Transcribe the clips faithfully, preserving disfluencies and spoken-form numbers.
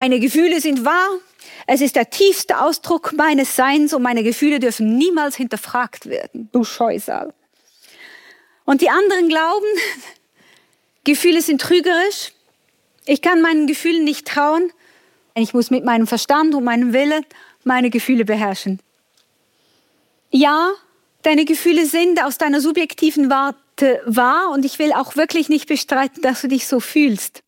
Meine Gefühle sind wahr. Es ist der tiefste Ausdruck meines Seins und meine Gefühle dürfen niemals hinterfragt werden. Du Scheusal. Und die anderen glauben, Gefühle sind trügerisch. Ich kann meinen Gefühlen nicht trauen. Ich muss mit meinem Verstand und meinem Willen meine Gefühle beherrschen. Ja, deine Gefühle sind aus deiner subjektiven Warte wahr und ich will auch wirklich nicht bestreiten, dass du dich so fühlst.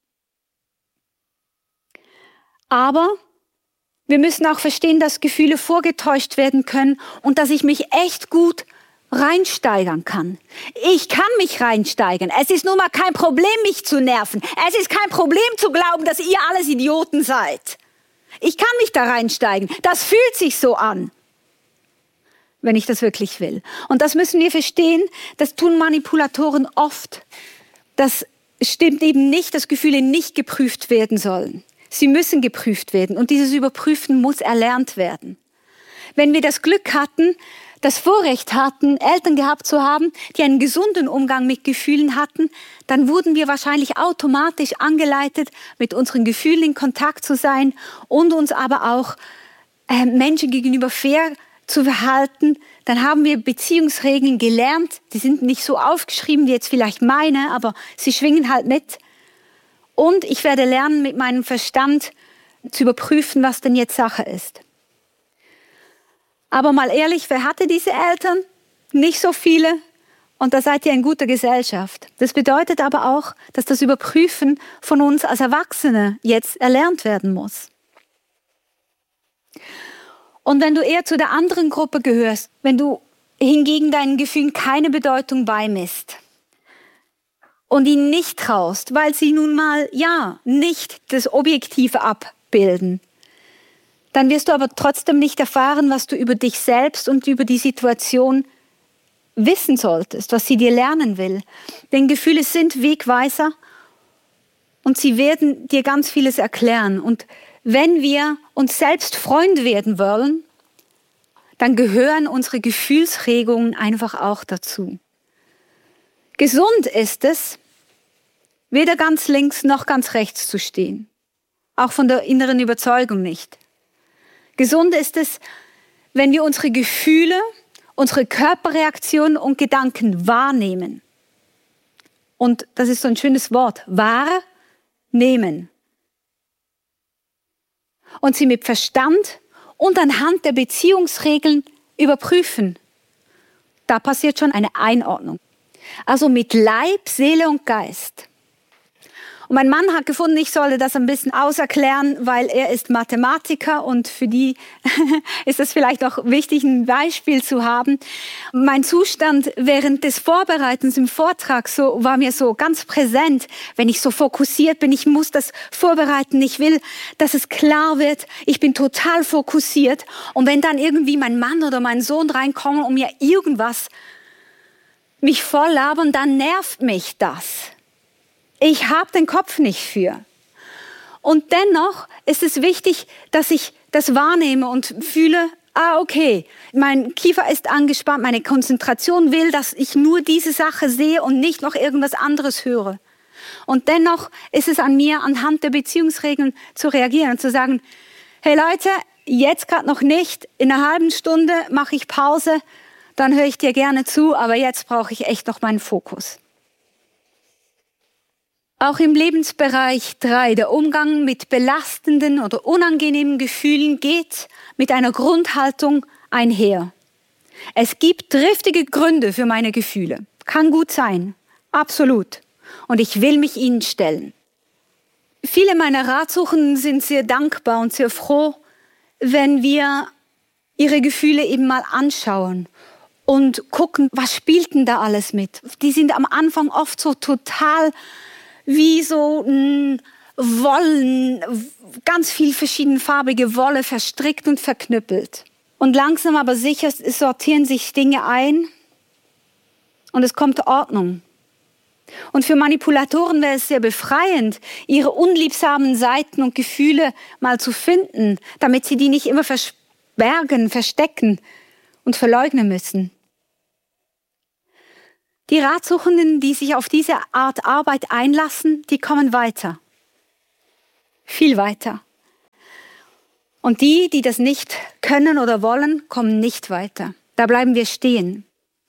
Aber wir müssen auch verstehen, dass Gefühle vorgetäuscht werden können und dass ich mich echt gut reinsteigern kann. Ich kann mich reinsteigern. Es ist nun mal kein Problem, mich zu nerven. Es ist kein Problem zu glauben, dass ihr alles Idioten seid. Ich kann mich da reinsteigen. Das fühlt sich so an, wenn ich das wirklich will. Und das müssen wir verstehen, das tun Manipulatoren oft. Das stimmt eben nicht, dass Gefühle nicht geprüft werden sollen. Sie müssen geprüft werden und dieses Überprüfen muss erlernt werden. Wenn wir das Glück hatten, das Vorrecht hatten, Eltern gehabt zu haben, die einen gesunden Umgang mit Gefühlen hatten, dann wurden wir wahrscheinlich automatisch angeleitet, mit unseren Gefühlen in Kontakt zu sein und uns aber auch äh, Menschen gegenüber fair zu verhalten. Dann haben wir Beziehungsregeln gelernt. Die sind nicht so aufgeschrieben wie jetzt vielleicht meine, aber sie schwingen halt mit. Und ich werde lernen, mit meinem Verstand zu überprüfen, was denn jetzt Sache ist. Aber mal ehrlich, wer hatte diese Eltern? Nicht so viele. Und da seid ihr in guter Gesellschaft. Das bedeutet aber auch, dass das Überprüfen von uns als Erwachsene jetzt erlernt werden muss. Und wenn du eher zu der anderen Gruppe gehörst, wenn du hingegen deinen Gefühlen keine Bedeutung beimisst und ihnen nicht traust, weil sie nun mal, ja, nicht das Objektive abbilden, dann wirst du aber trotzdem nicht erfahren, was du über dich selbst und über die Situation wissen solltest, was sie dir lernen will. Denn Gefühle sind Wegweiser und sie werden dir ganz vieles erklären. Und wenn wir uns selbst Freund werden wollen, dann gehören unsere Gefühlsregungen einfach auch dazu. Gesund ist es, weder ganz links noch ganz rechts zu stehen. Auch von der inneren Überzeugung nicht. Gesund ist es, wenn wir unsere Gefühle, unsere Körperreaktionen und Gedanken wahrnehmen. Und das ist so ein schönes Wort, wahrnehmen. Und sie mit Verstand und anhand der Beziehungsregeln überprüfen. Da passiert schon eine Einordnung. Also mit Leib, Seele und Geist. Und mein Mann hat gefunden, ich solle das ein bisschen auserklären, weil er ist Mathematiker und für die ist es vielleicht auch wichtig, ein Beispiel zu haben. Mein Zustand während des Vorbereitens im Vortrag so, war mir so ganz präsent, wenn ich so fokussiert bin, ich muss das vorbereiten, ich will, dass es klar wird, ich bin total fokussiert. Und wenn dann irgendwie mein Mann oder mein Sohn reinkommen und mir irgendwas mich voll labern, dann nervt mich das. Ich habe den Kopf nicht für. Und dennoch ist es wichtig, dass ich das wahrnehme und fühle, ah okay, mein Kiefer ist angespannt, meine Konzentration will, dass ich nur diese Sache sehe und nicht noch irgendwas anderes höre. Und dennoch ist es an mir, anhand der Beziehungsregeln zu reagieren und zu sagen, hey Leute, jetzt gerade noch nicht, in einer halben Stunde mache ich Pause, dann höre ich dir gerne zu, aber jetzt brauche ich echt noch meinen Fokus. Auch im Lebensbereich drei, der Umgang mit belastenden oder unangenehmen Gefühlen geht mit einer Grundhaltung einher. Es gibt triftige Gründe für meine Gefühle. Kann gut sein, absolut. Und ich will mich ihnen stellen. Viele meiner Ratsuchenden sind sehr dankbar und sehr froh, wenn wir ihre Gefühle eben mal anschauen und gucken, was spielt denn da alles mit. Die sind am Anfang oft so total wie so ein Wollen, ganz viel verschiedenfarbige Wolle verstrickt und verknüppelt. Und langsam aber sicher sortieren sich Dinge ein und es kommt Ordnung. Und für Manipulatoren wäre es sehr befreiend, ihre unliebsamen Seiten und Gefühle mal zu finden, damit sie die nicht immer verbergen, verstecken und verleugnen müssen. Die Ratsuchenden, die sich auf diese Art Arbeit einlassen, die kommen weiter. Viel weiter. Und die, die das nicht können oder wollen, kommen nicht weiter. Da bleiben wir stehen.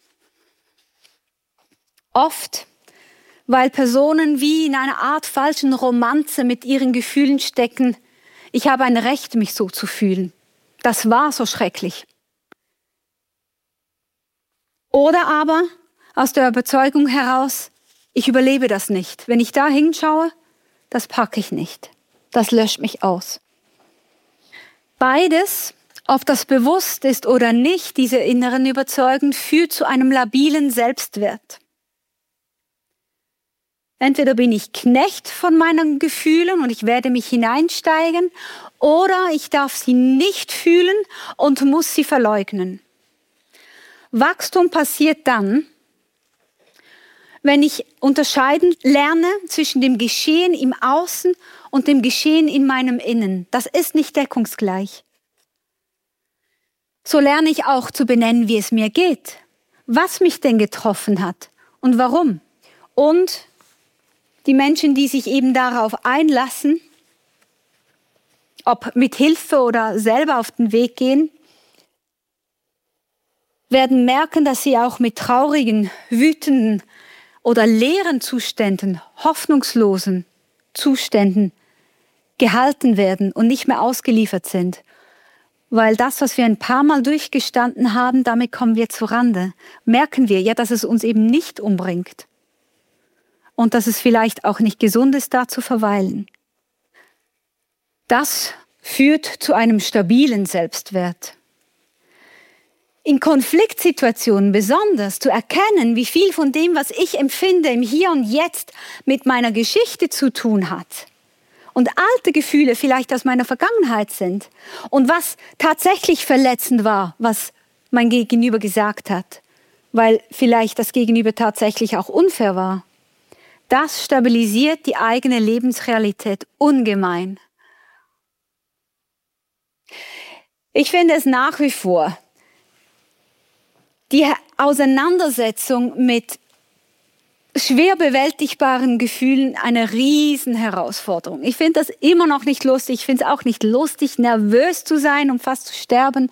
Oft, weil Personen wie in einer Art falschen Romanze mit ihren Gefühlen stecken. Ich habe ein Recht, mich so zu fühlen. Das war so schrecklich. Oder aber aus der Überzeugung heraus, ich überlebe das nicht. Wenn ich da hinschaue, das packe ich nicht. Das löscht mich aus. Beides, ob das bewusst ist oder nicht, diese inneren Überzeugungen, führt zu einem labilen Selbstwert. Entweder bin ich Knecht von meinen Gefühlen und ich werde mich hineinsteigen, oder ich darf sie nicht fühlen und muss sie verleugnen. Wachstum passiert dann, wenn ich unterscheiden lerne zwischen dem Geschehen im Außen und dem Geschehen in meinem Innen. Das ist nicht deckungsgleich. So lerne ich auch zu benennen, wie es mir geht, was mich denn getroffen hat und warum. Und die Menschen, die sich eben darauf einlassen, ob mit Hilfe oder selber auf den Weg gehen, werden merken, dass sie auch mit traurigen, wütenden oder leeren Zuständen, hoffnungslosen Zuständen gehalten werden und nicht mehr ausgeliefert sind. Weil das, was wir ein paar Mal durchgestanden haben, damit kommen wir zu Rande. Merken wir ja, dass es uns eben nicht umbringt. Und dass es vielleicht auch nicht gesund ist, da zu verweilen. Das führt zu einem stabilen Selbstwert. In Konfliktsituationen besonders zu erkennen, wie viel von dem, was ich empfinde, im Hier und Jetzt mit meiner Geschichte zu tun hat. Und alte Gefühle vielleicht aus meiner Vergangenheit sind. Und was tatsächlich verletzend war, was mein Gegenüber gesagt hat. Weil vielleicht das Gegenüber tatsächlich auch unfair war. Das stabilisiert die eigene Lebensrealität ungemein. Ich finde es nach wie vor die Auseinandersetzung mit schwer bewältigbaren Gefühlen eine Riesenherausforderung. Ich finde das immer noch nicht lustig. Ich finde es auch nicht lustig, nervös zu sein, um fast zu sterben.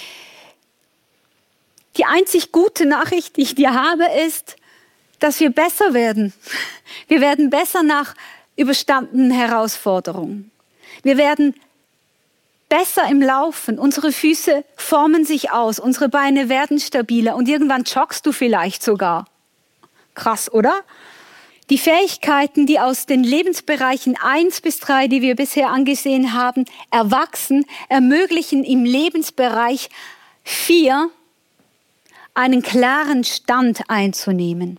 Die einzig gute Nachricht, die ich dir habe, ist, dass wir besser werden. Wir werden besser nach überstandenen Herausforderungen. Wir werden besser im Laufen. Unsere Füße formen sich aus, unsere Beine werden stabiler und irgendwann joggst du vielleicht sogar. Krass, oder? Die Fähigkeiten, die aus den Lebensbereichen eins bis drei, die wir bisher angesehen haben, erwachsen, ermöglichen im Lebensbereich vier einen klaren Stand einzunehmen.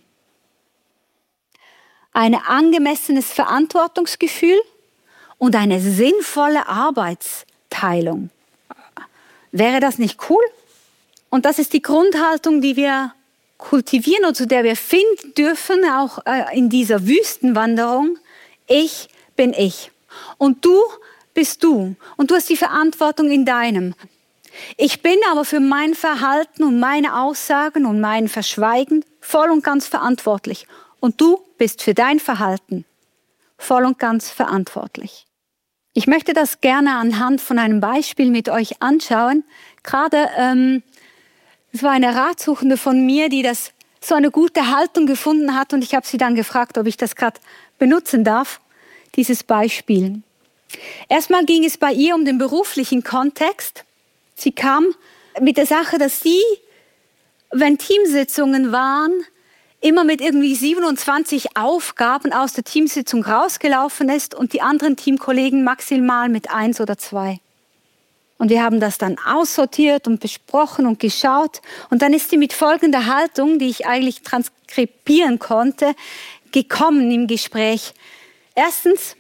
Ein angemessenes Verantwortungsgefühl und eine sinnvolle Arbeitsteilung. Wäre das nicht cool? Und das ist die Grundhaltung, die wir kultivieren und zu der wir finden dürfen, auch in dieser Wüstenwanderung. Ich bin ich. Und du bist du. Und du hast die Verantwortung in deinem. Ich bin aber für mein Verhalten und meine Aussagen und mein Verschweigen voll und ganz verantwortlich. Und du bist für dein Verhalten voll und ganz verantwortlich. Ich möchte das gerne anhand von einem Beispiel mit euch anschauen. Gerade, ähm, es war eine Ratsuchende von mir, die das so eine gute Haltung gefunden hat und ich habe sie dann gefragt, ob ich das gerade benutzen darf, dieses Beispiel. Erstmal ging es bei ihr um den beruflichen Kontext. Sie kam mit der Sache, dass sie, wenn Teamsitzungen waren, immer mit irgendwie siebenundzwanzig Aufgaben aus der Teamsitzung rausgelaufen ist und die anderen Teamkollegen maximal mit eins oder zwei. Und wir haben das dann aussortiert und besprochen und geschaut. Und dann ist sie mit folgender Haltung, die ich eigentlich transkribieren konnte, gekommen im Gespräch. Erstens,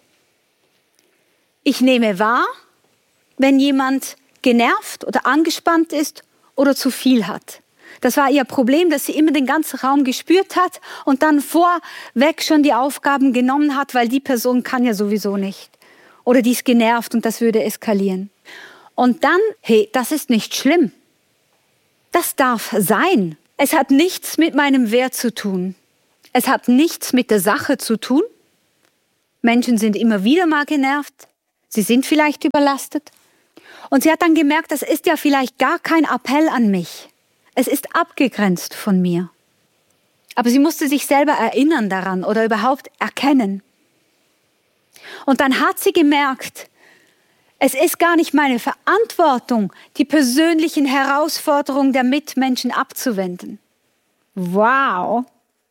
ich nehme wahr, wenn jemand genervt oder angespannt ist oder zu viel hat. Das war ihr Problem, dass sie immer den ganzen Raum gespürt hat und dann vorweg schon die Aufgaben genommen hat, weil die Person kann ja sowieso nicht. Oder die ist genervt und das würde eskalieren. Und dann, hey, das ist nicht schlimm. Das darf sein. Es hat nichts mit meinem Wert zu tun. Es hat nichts mit der Sache zu tun. Menschen sind immer wieder mal genervt. Sie sind vielleicht überlastet. Und sie hat dann gemerkt, das ist ja vielleicht gar kein Appell an mich. Es ist abgegrenzt von mir. Aber sie musste sich selber erinnern daran oder überhaupt erkennen. Und dann hat sie gemerkt, es ist gar nicht meine Verantwortung, die persönlichen Herausforderungen der Mitmenschen abzuwenden. Wow!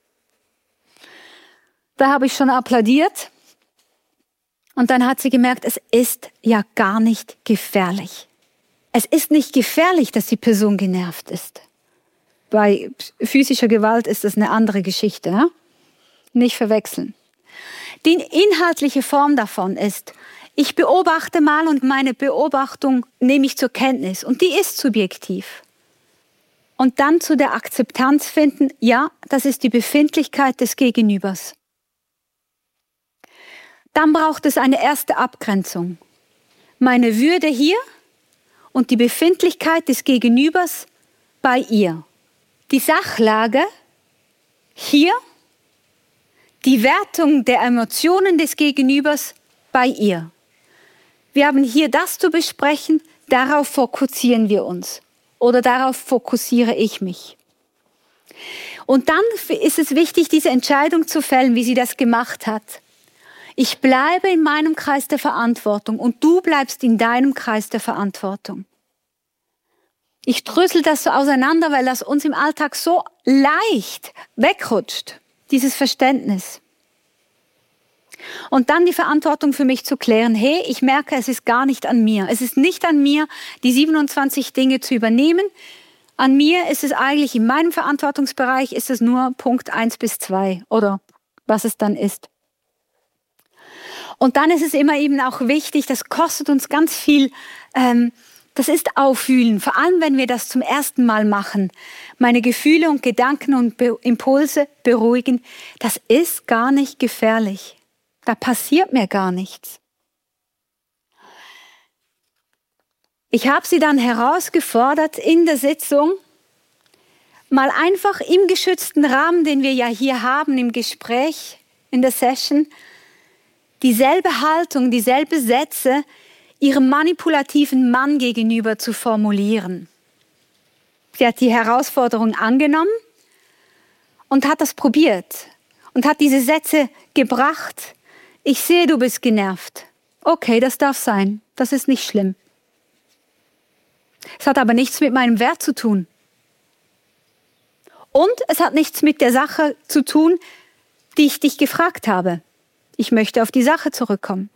Da habe ich schon applaudiert. Und dann hat sie gemerkt, es ist ja gar nicht gefährlich. Es ist nicht gefährlich, dass die Person genervt ist. Bei physischer Gewalt ist das eine andere Geschichte. Ja? Nicht verwechseln. Die inhaltliche Form davon ist, ich beobachte mal und meine Beobachtung nehme ich zur Kenntnis. Und die ist subjektiv. Und dann zu der Akzeptanz finden, ja, das ist die Befindlichkeit des Gegenübers. Dann braucht es eine erste Abgrenzung. Meine Würde hier und die Befindlichkeit des Gegenübers bei ihr. Die Sachlage hier, die Wertung der Emotionen des Gegenübers bei ihr. Wir haben hier das zu besprechen, darauf fokussieren wir uns. Oder darauf fokussiere ich mich. Und dann ist es wichtig, diese Entscheidung zu fällen, wie sie das gemacht hat. Ich bleibe in meinem Kreis der Verantwortung und du bleibst in deinem Kreis der Verantwortung. Ich drösel das so auseinander, weil das uns im Alltag so leicht wegrutscht, dieses Verständnis. Und dann die Verantwortung für mich zu klären, hey, ich merke, es ist gar nicht an mir. Es ist nicht an mir, die siebenundzwanzig Dinge zu übernehmen. An mir ist es eigentlich, in meinem Verantwortungsbereich ist es nur Punkt eins bis zwei oder was es dann ist. Und dann ist es immer eben auch wichtig, das kostet uns ganz viel, ähm, das ist Auffühlen, vor allem wenn wir das zum ersten Mal machen. Meine Gefühle und Gedanken und Be- Impulse beruhigen, das ist gar nicht gefährlich. Da passiert mir gar nichts. Ich habe sie dann herausgefordert in der Sitzung, mal einfach im geschützten Rahmen, den wir ja hier haben, im Gespräch, in der Session, dieselbe Haltung, dieselbe Sätze ihrem manipulativen Mann gegenüber zu formulieren. Sie hat die Herausforderung angenommen und hat das probiert und hat diese Sätze gebracht. Ich sehe, du bist genervt. Okay, das darf sein. Das ist nicht schlimm. Es hat aber nichts mit meinem Wert zu tun. Und es hat nichts mit der Sache zu tun, die ich dich gefragt habe. Ich möchte auf die Sache zurückkommen.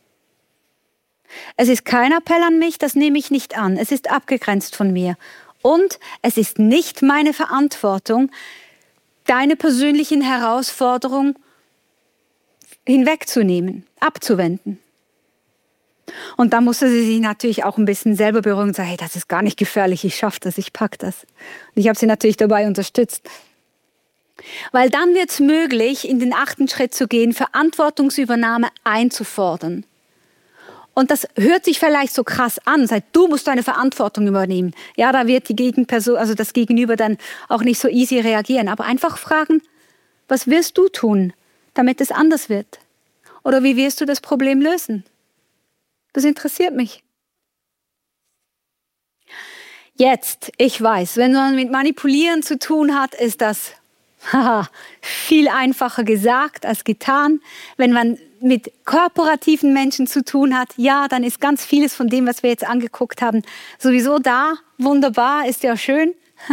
Es ist kein Appell an mich, das nehme ich nicht an. Es ist abgegrenzt von mir. Und es ist nicht meine Verantwortung, deine persönlichen Herausforderungen hinwegzunehmen, abzuwenden. Und da musste sie sich natürlich auch ein bisschen selber beruhigen und sagen, hey, das ist gar nicht gefährlich, ich schaffe das, ich packe das. Und ich habe sie natürlich dabei unterstützt. Weil dann wird es möglich, in den achten Schritt zu gehen, Verantwortungsübernahme einzufordern. Und das hört sich vielleicht so krass an, seit du musst deine Verantwortung übernehmen. Ja, da wird die Gegenperson, also das Gegenüber dann auch nicht so easy reagieren. Aber einfach fragen, was wirst du tun, damit es anders wird? Oder wie wirst du das Problem lösen? Das interessiert mich. Jetzt, ich weiß, wenn man mit Manipulieren zu tun hat, ist das haha, viel einfacher gesagt als getan. Wenn man mit kooperativen Menschen zu tun hat, ja, dann ist ganz vieles von dem, was wir jetzt angeguckt haben, sowieso da. Wunderbar, ist ja schön.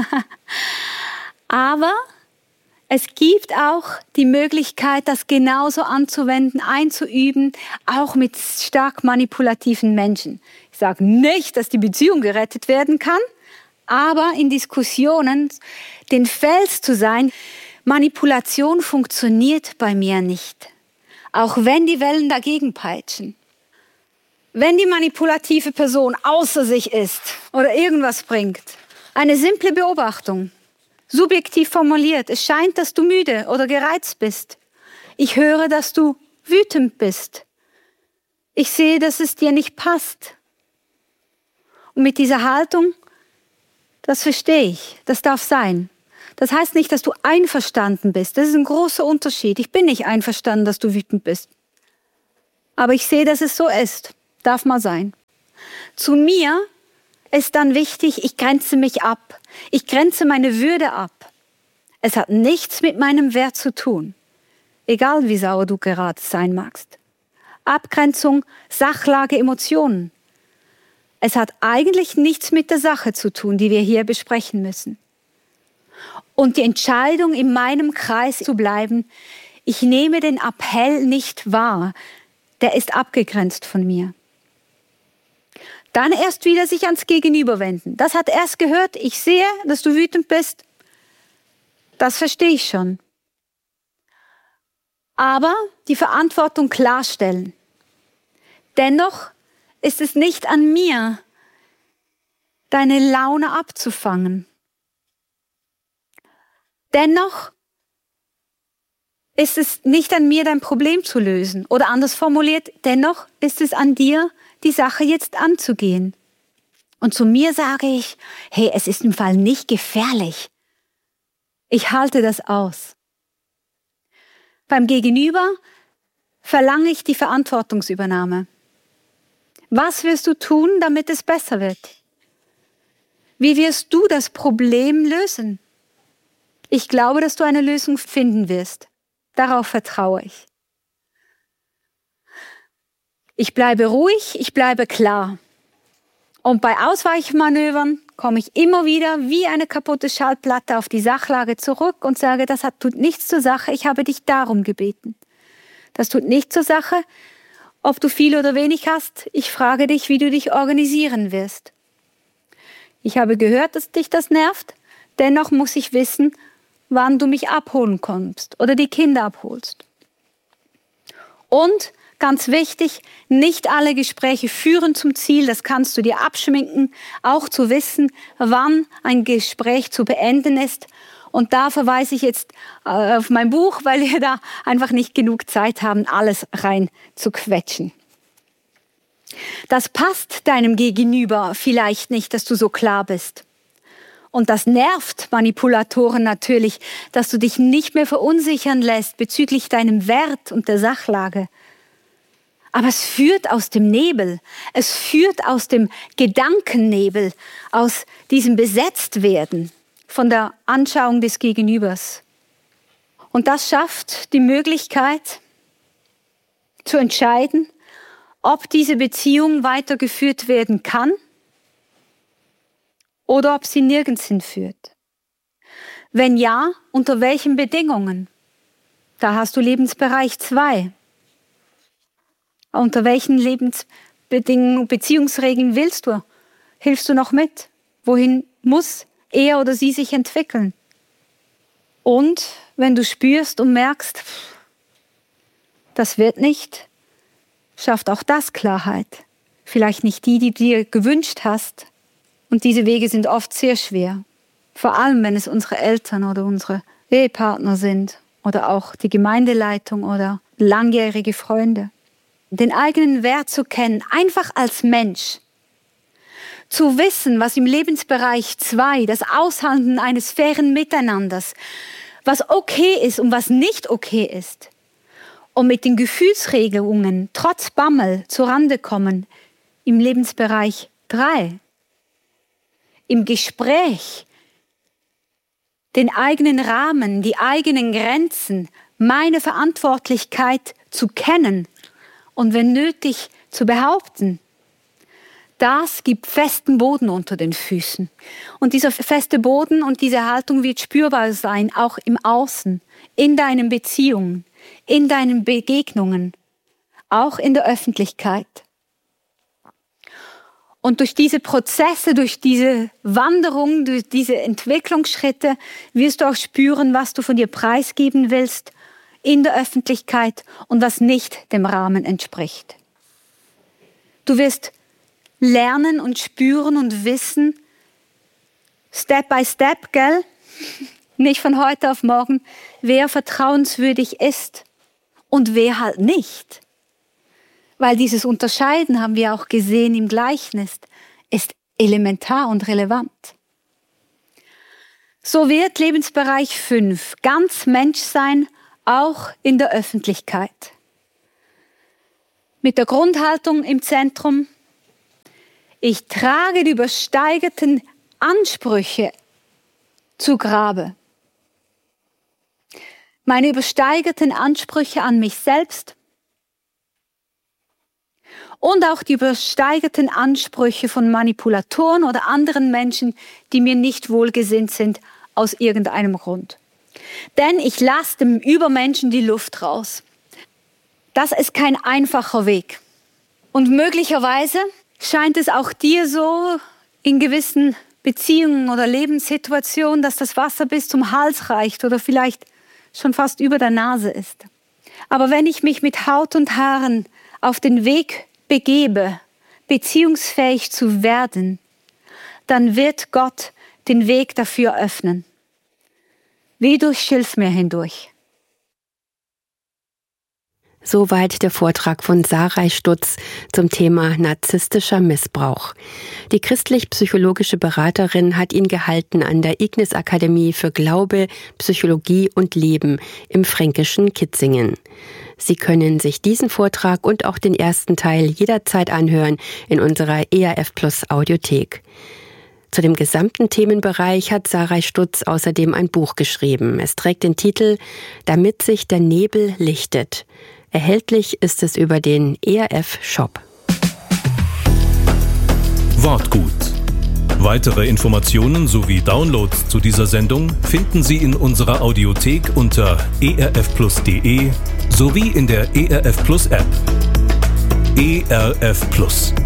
Aber es gibt auch die Möglichkeit, das genauso anzuwenden, einzuüben, auch mit stark manipulativen Menschen. Ich sage nicht, dass die Beziehung gerettet werden kann, aber in Diskussionen den Fels zu sein, Manipulation funktioniert bei mir nicht. Auch wenn die Wellen dagegen peitschen. Wenn die manipulative Person außer sich ist oder irgendwas bringt, eine simple Beobachtung, subjektiv formuliert, es scheint, dass du müde oder gereizt bist. Ich höre, dass du wütend bist. Ich sehe, dass es dir nicht passt. Und mit dieser Haltung, das verstehe ich, das darf sein. Das heißt nicht, dass du einverstanden bist. Das ist ein großer Unterschied. Ich bin nicht einverstanden, dass du wütend bist. Aber ich sehe, dass es so ist. Darf mal sein. Zu mir ist dann wichtig, ich grenze mich ab. Ich grenze meine Würde ab. Es hat nichts mit meinem Wert zu tun, egal wie sauer du gerade sein magst. Abgrenzung, Sachlage, Emotionen. Es hat eigentlich nichts mit der Sache zu tun, die wir hier besprechen müssen. Und die Entscheidung, in meinem Kreis zu bleiben, ich nehme den Appell nicht wahr, der ist abgegrenzt von mir. Dann erst wieder sich ans Gegenüber wenden. Das hat er erst gehört, ich sehe, dass du wütend bist. Das verstehe ich schon. Aber die Verantwortung klarstellen. Dennoch ist es nicht an mir, deine Laune abzufangen. Dennoch ist es nicht an mir, dein Problem zu lösen. Oder anders formuliert, dennoch ist es an dir, die Sache jetzt anzugehen. Und zu mir sage ich, hey, es ist im Fall nicht gefährlich. Ich halte das aus. Beim Gegenüber verlange ich die Verantwortungsübernahme. Was wirst du tun, damit es besser wird? Wie wirst du das Problem lösen? Ich glaube, dass du eine Lösung finden wirst. Darauf vertraue ich. Ich bleibe ruhig, ich bleibe klar. Und bei Ausweichmanövern komme ich immer wieder wie eine kaputte Schallplatte auf die Sachlage zurück und sage, das hat, tut nichts zur Sache, ich habe dich darum gebeten. Das tut nichts zur Sache, ob du viel oder wenig hast. Ich frage dich, wie du dich organisieren wirst. Ich habe gehört, dass dich das nervt. Dennoch muss ich wissen, wann du mich abholen kommst oder die Kinder abholst. Und ganz wichtig, nicht alle Gespräche führen zum Ziel. Das kannst du dir abschminken, auch zu wissen, wann ein Gespräch zu beenden ist. Und da verweise ich jetzt äh, auf mein Buch, weil wir da einfach nicht genug Zeit haben, alles rein zu quetschen. Das passt deinem Gegenüber vielleicht nicht, dass du so klar bist. Und das nervt Manipulatoren natürlich, dass du dich nicht mehr verunsichern lässt bezüglich deinem Wert und der Sachlage. Aber es führt aus dem Nebel, es führt aus dem Gedankennebel, aus diesem Besetztwerden von der Anschauung des Gegenübers. Und das schafft die Möglichkeit zu entscheiden, ob diese Beziehung weitergeführt werden kann oder ob sie nirgends hinführt. Wenn ja, unter welchen Bedingungen? Da hast du Lebensbereich zwei. Unter welchen Lebensbedingungen, Beziehungsregeln willst du? Hilfst du noch mit? Wohin muss er oder sie sich entwickeln? Und wenn du spürst und merkst, das wird nicht, schafft auch das Klarheit. Vielleicht nicht die, die du dir gewünscht hast. Und diese Wege sind oft sehr schwer. Vor allem, wenn es unsere Eltern oder unsere Ehepartner sind oder auch die Gemeindeleitung oder langjährige Freunde. Den eigenen Wert zu kennen, einfach als Mensch. Zu wissen, was im Lebensbereich zwei, das Aushandeln eines fairen Miteinanders, was okay ist und was nicht okay ist. Und mit den Gefühlsregelungen trotz Bammel zurande kommen im Lebensbereich drei. Im Gespräch den eigenen Rahmen, die eigenen Grenzen, meine Verantwortlichkeit zu kennen und wenn nötig zu behaupten. Das gibt festen Boden unter den Füßen. Und dieser feste Boden und diese Haltung wird spürbar sein, auch im Außen, in deinen Beziehungen, in deinen Begegnungen, auch in der Öffentlichkeit. Und durch diese Prozesse, durch diese Wanderung, durch diese Entwicklungsschritte wirst du auch spüren, was du von dir preisgeben willst in der Öffentlichkeit und was nicht dem Rahmen entspricht. Du wirst lernen und spüren und wissen, Step by Step, gell? Nicht von heute auf morgen, wer vertrauenswürdig ist und wer halt nicht. Weil dieses Unterscheiden, haben wir auch gesehen im Gleichnis, ist elementar und relevant. So wird Lebensbereich fünf ganz Mensch sein, auch in der Öffentlichkeit. Mit der Grundhaltung im Zentrum, Ich trage die übersteigerten Ansprüche zu Grabe. Meine übersteigerten Ansprüche an mich selbst und auch die übersteigerten Ansprüche von Manipulatoren oder anderen Menschen, die mir nicht wohlgesinnt sind aus irgendeinem Grund. Denn ich lasse dem Übermenschen die Luft raus. Das ist kein einfacher Weg. Und möglicherweise scheint es auch dir so in gewissen Beziehungen oder Lebenssituationen, dass das Wasser bis zum Hals reicht oder vielleicht schon fast über der Nase ist. Aber wenn ich mich mit Haut und Haaren auf den Weg begebe, beziehungsfähig zu werden, dann wird Gott den Weg dafür öffnen. Wie durch Schilfmeer hindurch. Soweit der Vortrag von Sarai Stutz zum Thema narzisstischer Missbrauch. Die christlich-psychologische Beraterin hat ihn gehalten an der Ignis-Akademie für Glaube, Psychologie und Leben im fränkischen Kitzingen. Sie können sich diesen Vortrag und auch den ersten Teil jederzeit anhören in unserer E R F Plus Audiothek. Zu dem gesamten Themenbereich hat Sarai Stutz außerdem ein Buch geschrieben. Es trägt den Titel »Damit sich der Nebel lichtet«. Erhältlich ist es über den E R F-Shop. Wortgut. Weitere Informationen sowie Downloads zu dieser Sendung finden Sie in unserer Audiothek unter e r f plus punkt d e sowie in der E R F Plus App. E R F Plus.